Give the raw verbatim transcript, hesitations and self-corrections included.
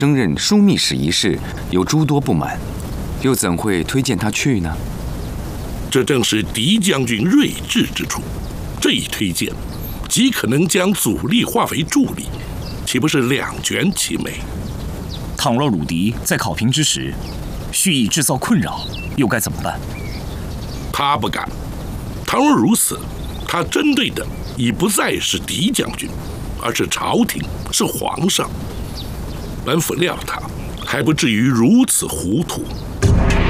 升任枢密使一事有诸多不满，又怎会推荐他去呢？ 这正是狄将军睿智之处。这一推荐，极可能将阻力化为助力，岂不是两全其美？ 倘若鲁狄在考评之时，蓄意制造困扰，又该怎么办？ 他不敢。倘若如此，他针对的已不再是狄将军，而是朝廷，是皇上。本府料他还不至于如此糊涂。